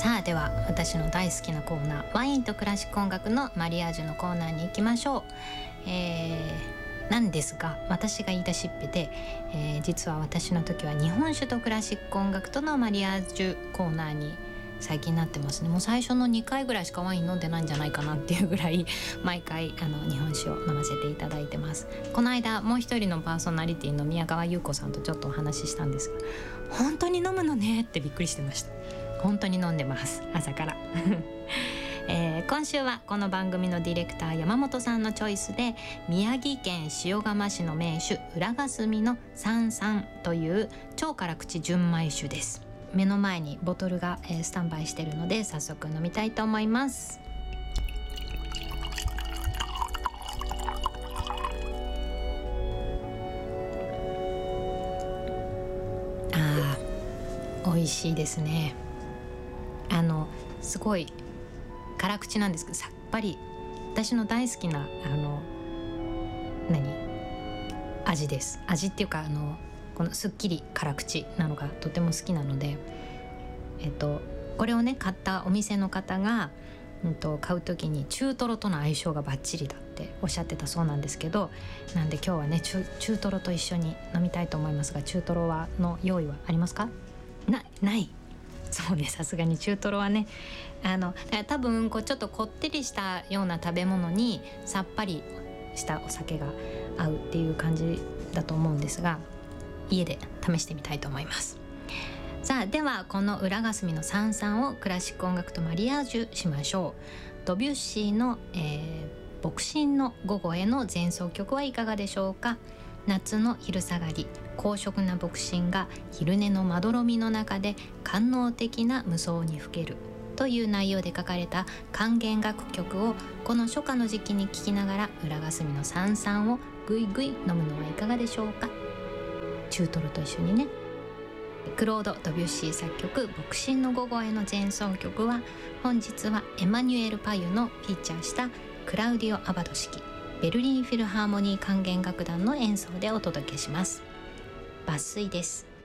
さあでは私の大好きなコーナー、ワインとクラシック音楽のマリアージュのコーナーに行きましょう。なんですが私が言い出しっぺで、実は私の時は日本酒とクラシック音楽とのマリアージュコーナーに最近なってますね。もう最初の2回ぐらいしかワイン飲んでないんじゃないかなっていうぐらい毎回日本酒を飲ませていただいてます。この間もう一人のパーソナリティの宮川優子さんとちょっとお話ししたんですが、本当に飲むのねってびっくりしてました。本当に飲んでます朝から今週はこの番組のディレクター山本さんのチョイスで宮城県塩釜市の名酒浦霞の三三という超辛口純米酒です。目の前にボトルが、スタンバイしているので早速飲みたいと思います。美味しいですね。すごい辛口なんですけどさっぱり、私の大好きな味です。味っていうかこのすっきり辛口なのがとても好きなので、これをね買ったお店の方が、買う時に中トロとの相性がバッチリだっておっしゃってたそうなんですけど、なんで今日はね中トロと一緒に飲みたいと思いますが、中トロの用意はありますか？ない。そうね、さすがに中トロはね多分ちょっとこってりしたような食べ物にさっぱりしたお酒が合うっていう感じだと思うんですが、家で試してみたいと思います。さあではこの浦霞の三三をクラシック音楽とマリアージュしましょう。ドビュッシーの、牧神の午後への前奏曲はいかがでしょうか。夏の昼下がり、高尚な牧神が昼寝のまどろみの中で官能的な無双にふけるという内容で書かれた管弦楽曲をこの初夏の時期に聴きながら浦霞の三三をぐいぐい飲むのはいかがでしょうか。中トロと一緒にね。クロード・ドビュッシー作曲牧神の午後への前奏曲は、本日はエマニュエル・パユのフィーチャーしたクラウディオ・アバド式ベルリンフィルハーモニー管弦楽団の演奏でお届けします。抜粋です。